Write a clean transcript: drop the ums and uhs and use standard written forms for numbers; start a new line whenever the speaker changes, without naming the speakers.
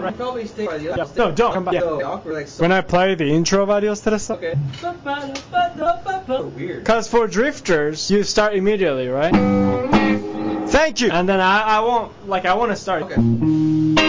right?
Probably stay by the
Yeah. No, don't come back. Yeah.
Awkward, like, so
When I play the intro of Adios Teresa.
okay. Weird.
Because for drifters, you start immediately, right? Thank you! And then I won't, like, I want to start.
Okay.